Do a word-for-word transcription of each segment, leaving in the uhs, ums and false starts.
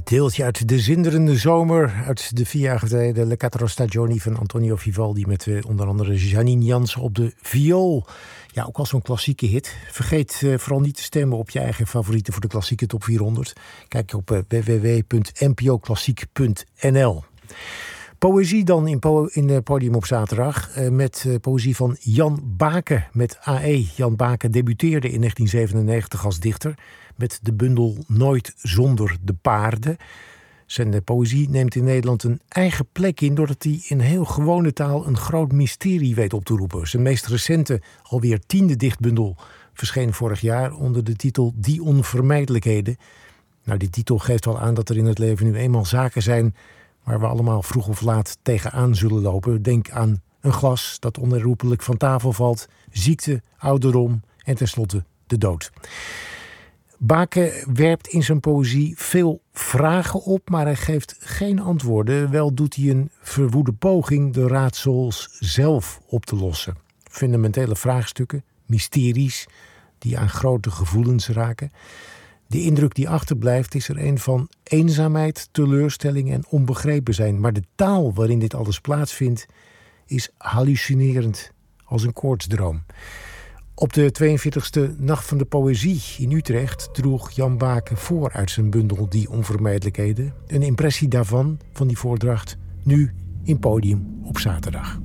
deeltje uit de zinderende zomer uit de vier jaar geleden. Le Quattro Stagioni van Antonio Vivaldi met uh, onder andere Janine Jansen op de viool. Ja, ook al zo'n klassieke hit. Vergeet uh, vooral niet te stemmen op je eigen favorieten voor de klassieke top vierhonderd. Kijk op uh, w w w punt n p o klassiek punt n l. Poëzie dan in, po- in uh, Podium op zaterdag uh, met uh, poëzie van Jan Bake met A E. Jan Bake debuteerde in negentien zevenennegentig als dichter met de bundel Nooit zonder de paarden. Zijn uh, poëzie neemt in Nederland een eigen plek in doordat hij in heel gewone taal een groot mysterie weet op te roepen. Zijn meest recente, alweer tiende dichtbundel verscheen vorig jaar onder de titel Die Onvermijdelijkheden. Nou, die titel geeft al aan dat er in het leven nu eenmaal zaken zijn waar we allemaal vroeg of laat tegenaan zullen lopen. Denk aan een glas dat onherroepelijk van tafel valt, ziekte, ouderdom en tenslotte de dood. Bake werpt in zijn poëzie veel vragen op, maar hij geeft geen antwoorden. Wel doet hij een verwoede poging de raadsels zelf op te lossen. Fundamentele vraagstukken, mysteries die aan grote gevoelens raken. De indruk die achterblijft is er een van eenzaamheid, teleurstelling en onbegrepen zijn. Maar de taal waarin dit alles plaatsvindt is hallucinerend als een koortsdroom. Op de tweeënveertigste Nacht van de Poëzie in Utrecht droeg Jan Bake voor uit zijn bundel Die Onvermijdelijkheden. Een impressie daarvan, van die voordracht, nu in Podium op zaterdag.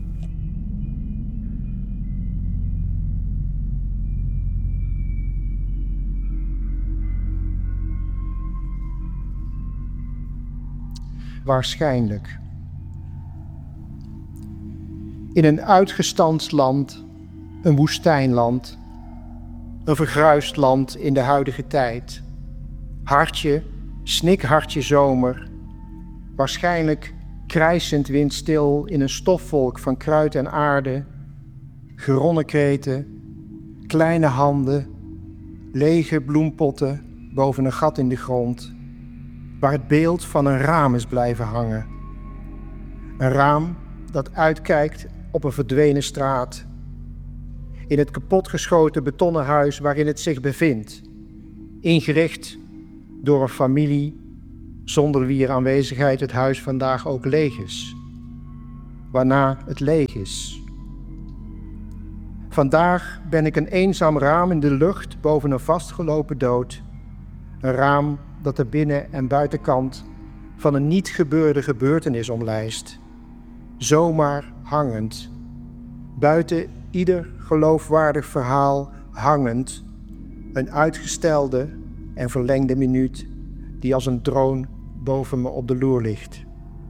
Waarschijnlijk. In een uitgestampt land, een woestijnland, een vergruist land in de huidige tijd. Hartje, snikhartje zomer, waarschijnlijk krijsend windstil in een stofwolk van kruid en aarde, geronnen kreten, kleine handen, lege bloempotten boven een gat in de grond, waar het beeld van een raam is blijven hangen. Een raam dat uitkijkt op een verdwenen straat. In het kapotgeschoten betonnen huis waarin het zich bevindt. Ingericht door een familie zonder wier aanwezigheid het huis vandaag ook leeg is. Waarna het leeg is. Vandaag ben ik een eenzaam raam in de lucht boven een vastgelopen dood. Een raam dat de binnen- en buitenkant van een niet gebeurde gebeurtenis omlijst. Zomaar hangend. Buiten ieder geloofwaardig verhaal hangend. Een uitgestelde en verlengde minuut die als een droon boven me op de loer ligt.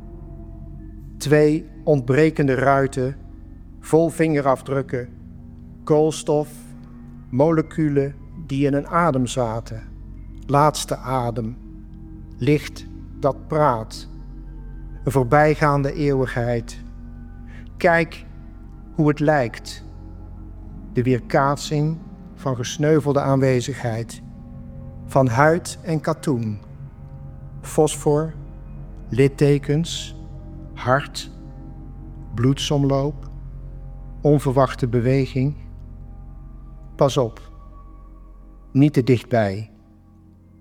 Twee ontbrekende ruiten, vol vingerafdrukken, koolstof, moleculen die in een adem zaten. Laatste adem, licht dat praat, een voorbijgaande eeuwigheid. Kijk hoe het lijkt, de weerkaatsing van gesneuvelde aanwezigheid, van huid en katoen, fosfor, littekens, hart, bloedsomloop, onverwachte beweging. Pas op, niet te dichtbij.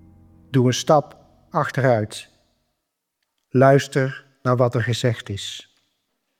Doe een stap achteruit. Luister naar wat er gezegd is.